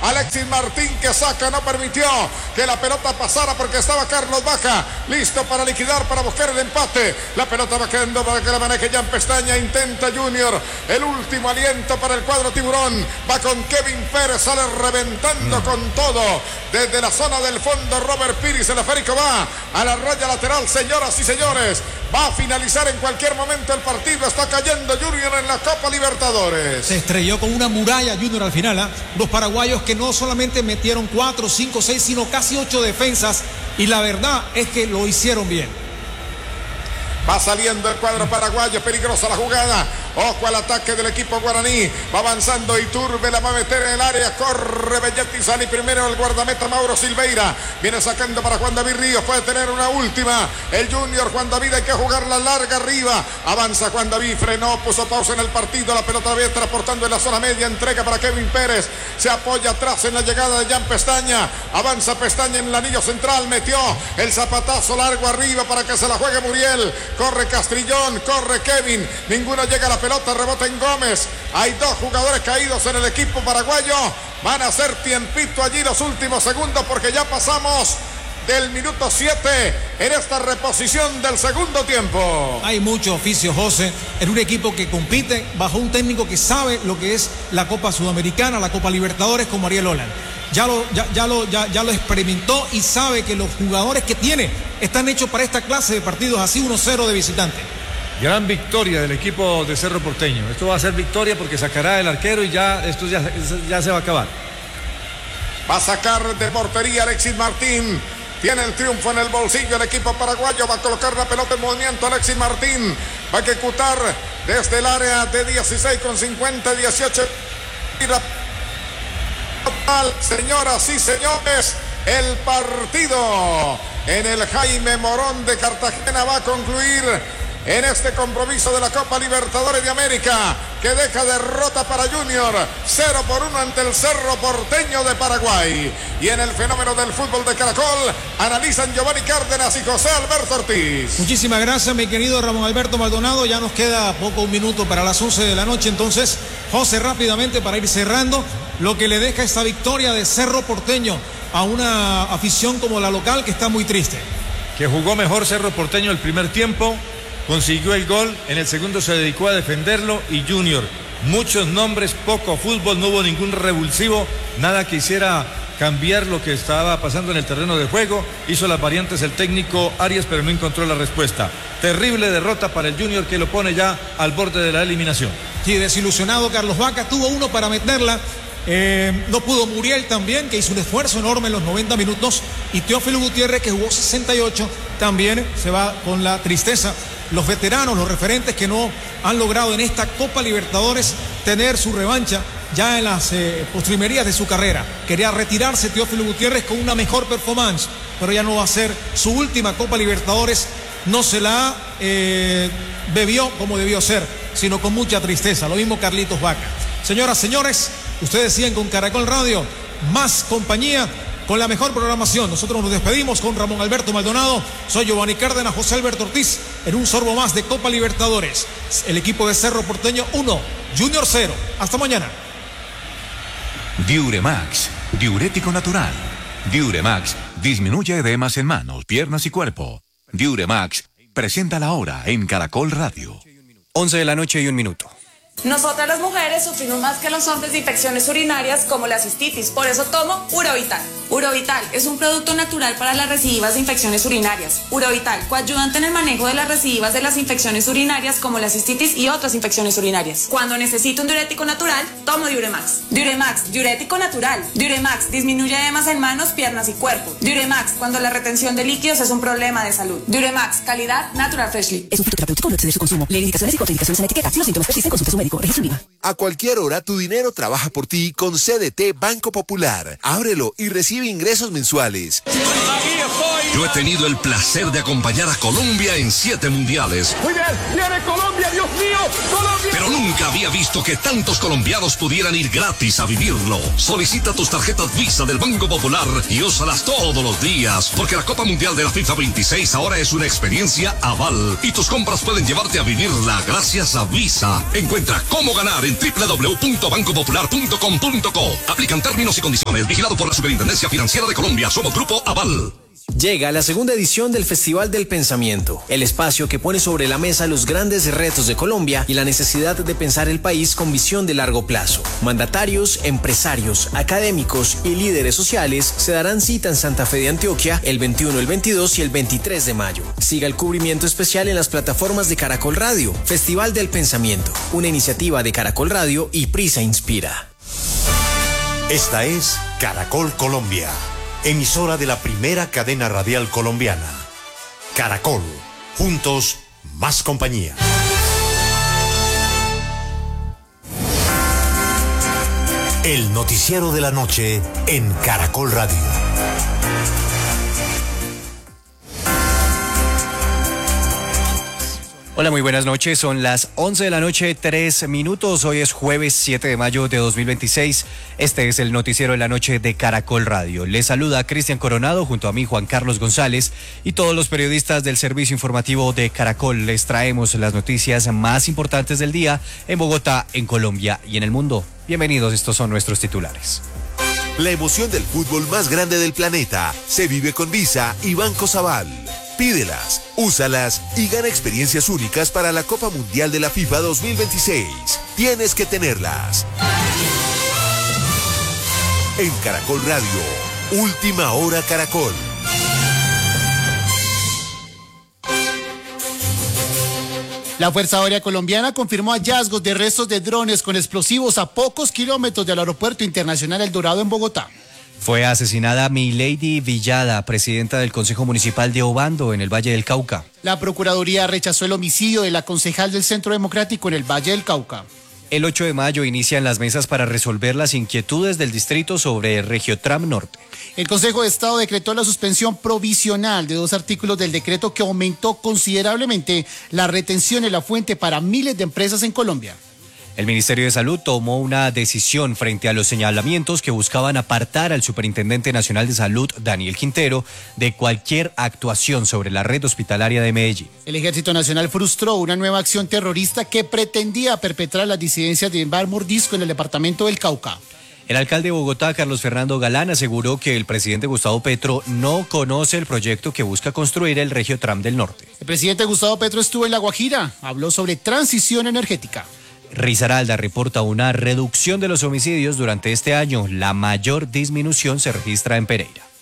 Alexis Martín que saca, no permitió que la pelota pasara porque estaba Carlos Vaca listo para liquidar, para buscar el empate. La pelota va quedando para que la maneje Jan Pestaña, intenta Junior, el último aliento para el cuadro tiburón, va con Kevin Pérez, sale reventando con todo, desde la zona del fondo Robert Piris, el esférico va a la raya lateral, señoras y señores, va a finalizar en cualquier momento el partido, está cayendo Junior en la Copa Libertadores. Se estrelló con una muralla Junior al final, los paraguayos que no solamente metieron 4, 5, 6, sino casi 8 defensas, y la verdad es que lo hicieron bien. Va saliendo el cuadro paraguayo, peligrosa la jugada. Ojo al ataque del equipo guaraní. Va avanzando Iturbe, la va a meter en el área. Corre Belletti, sale primero el guardameta Mauro Silveira. Viene sacando para Juan David Ríos. Puede tener una última. El Junior, Juan David, hay que jugarla larga arriba. Avanza Juan David, frenó, puso pausa en el partido. La pelota la viene transportando en la zona media. Entrega para Kevin Pérez. Se apoya atrás en la llegada de Jan Pestaña. Avanza Pestaña en el anillo central. Metió el zapatazo largo arriba para que se la juegue Muriel. Corre Castrillón, corre Kevin, ninguno llega a la pelota, rebota en Gómez. Hay 2 jugadores caídos en el equipo paraguayo. Van a hacer tiempito allí los últimos segundos porque ya pasamos del minuto 7 en esta reposición del segundo tiempo. Hay mucho oficio, José, en un equipo que compite bajo un técnico que sabe lo que es la Copa Sudamericana, la Copa Libertadores, como Ariel Holland. Ya lo experimentó y sabe que los jugadores que tiene están hechos para esta clase de partidos así, 1-0 de visitante. Gran victoria del equipo de Cerro Porteño. Esto va a ser victoria porque sacará el arquero y ya esto ya se va a acabar. Va a sacar de portería Alexis Martín. Tiene el triunfo en el bolsillo el equipo paraguayo. Va a colocar la pelota en movimiento Alexis Martín. Va a ejecutar desde el área de 16 con 50, 18. Señoras y señores, el partido en el Jaime Morón de Cartagena va a concluir en este compromiso de la Copa Libertadores de América, que deja derrota para Junior, 0-1 ante el Cerro Porteño de Paraguay. Y en el fenómeno del fútbol de Caracol analizan Giovanni Cárdenas y José Alberto Ortiz. Muchísimas gracias, mi querido Ramón Alberto Maldonado. Ya nos queda un minuto para las 11 de la noche. Entonces, José, rápidamente para ir cerrando, lo que le deja esta victoria de Cerro Porteño a una afición como la local que está muy triste. Que jugó mejor Cerro Porteño el primer tiempo, consiguió el gol, en el segundo se dedicó a defenderlo, y Junior, muchos nombres, poco fútbol, no hubo ningún revulsivo, nada que hiciera cambiar lo que estaba pasando en el terreno de juego. Hizo las variantes el técnico Arias, pero no encontró la respuesta. Terrible derrota para el Junior, que lo pone ya al borde de la eliminación. Sí, desilusionado Carlos Vaca, tuvo uno para meterla. No pudo Muriel también, que hizo un esfuerzo enorme en los 90 minutos, y Teófilo Gutiérrez, que jugó 68, también se va con la tristeza. Los veteranos, los referentes que no han logrado en esta Copa Libertadores tener su revancha ya en las postrimerías de su carrera. Quería retirarse Teófilo Gutiérrez con una mejor performance, pero ya no va a ser su última Copa Libertadores. No se la bebió como debió ser, sino con mucha tristeza. Lo mismo Carlitos Vaca. Señoras, señores, ustedes siguen con Caracol Radio, más compañía, con la mejor programación. Nosotros nos despedimos con Ramón Alberto Maldonado. Soy Giovanni Cárdenas, José Alberto Ortiz, en un sorbo más de Copa Libertadores. El equipo de Cerro Porteño 1, Junior 0. Hasta mañana. Diuremax, diurético natural. Diuremax disminuye edemas en manos, piernas y cuerpo. Diuremax presenta la hora en Caracol Radio. 11 de la noche y 1 minuto. Nosotras las mujeres sufrimos más que los hombres de infecciones urinarias como la cistitis, por eso tomo Urovital. Urovital es un producto natural para las recidivas de infecciones urinarias. Urovital, coayudante en el manejo de las recidivas de las infecciones urinarias como la cistitis y otras infecciones urinarias. Cuando necesito un diurético natural, tomo Diuremax. Diuremax, diurético natural. Diuremax disminuye edemas en manos, piernas y cuerpo. Diuremax, cuando la retención de líquidos es un problema de salud. Diuremax, calidad Natural Freshly. Es un fitoterapéutico, no excede su consumo. Lee indicaciones y contraindicaciones en etiqueta. Si los síntomas persisten, consulte a su médico. Registro IVA. A cualquier hora tu dinero trabaja por ti con CDT Banco Popular. Ábrelo y recibe ingresos mensuales. Yo he tenido el placer de acompañar a Colombia en 7 mundiales. Muy bien, viene Colombia, Dios mío, Pero nunca había visto que tantos colombianos pudieran ir gratis a vivirlo. Solicita tus tarjetas Visa del Banco Popular y úsalas todos los días, porque la Copa Mundial de la FIFA 26 ahora es una experiencia Aval y tus compras pueden llevarte a vivirla gracias a Visa. Encuentra cómo ganar en www.bancopopular.com.co. Aplican términos y condiciones. Vigilado por la Superintendencia Financiera de Colombia. Somos Grupo Aval. Llega la segunda edición del Festival del Pensamiento, el espacio que pone sobre la mesa los grandes retos de Colombia y la necesidad de pensar el país con visión de largo plazo. Mandatarios, empresarios, académicos y líderes sociales se darán cita en Santa Fe de Antioquia el 21, el 22 y el 23 de mayo. Siga el cubrimiento especial en las plataformas de Caracol Radio. Festival del Pensamiento, una iniciativa de Caracol Radio y Prisa Inspira. Esta es Caracol Colombia, emisora de la primera cadena radial colombiana. Caracol, juntos, más compañía. El noticiero de la noche en Caracol Radio. Hola, muy buenas noches. Son las 11 de la noche, 3 minutos. Hoy es jueves 7 de mayo de 2026. Este es el noticiero de la noche de Caracol Radio. Les saluda Cristian Coronado junto a mí, Juan Carlos González, y todos los periodistas del servicio informativo de Caracol. Les traemos las noticias más importantes del día en Bogotá, en Colombia y en el mundo. Bienvenidos, estos son nuestros titulares. La emoción del fútbol más grande del planeta se vive con Visa y Banco Sabal. Pídelas, úsalas y gana experiencias únicas para la Copa Mundial de la FIFA 2026. Tienes que tenerlas. En Caracol Radio, Última Hora Caracol. La Fuerza Aérea Colombiana confirmó hallazgos de restos de drones con explosivos a pocos kilómetros del Aeropuerto Internacional El Dorado en Bogotá. Fue asesinada Milady Villada, presidenta del Consejo Municipal de Obando, en el Valle del Cauca. La Procuraduría rechazó el homicidio de la concejal del Centro Democrático en el Valle del Cauca. El 8 de mayo inician las mesas para resolver las inquietudes del distrito sobre Regiotram Norte. El Consejo de Estado decretó la suspensión provisional de 2 artículos del decreto que aumentó considerablemente la retención en la fuente para miles de empresas en Colombia. El Ministerio de Salud tomó una decisión frente a los señalamientos que buscaban apartar al Superintendente Nacional de Salud, Daniel Quintero, de cualquier actuación sobre la red hospitalaria de Medellín. El Ejército Nacional frustró una nueva acción terrorista que pretendía perpetrar las disidencias de Bar Mordisco en el departamento del Cauca. El alcalde de Bogotá, Carlos Fernando Galán, aseguró que el presidente Gustavo Petro no conoce el proyecto que busca construir el Regiotram del Norte. El presidente Gustavo Petro estuvo en La Guajira, habló sobre transición energética. Risaralda reporta una reducción de los homicidios durante este año. La mayor disminución se registra en Pereira.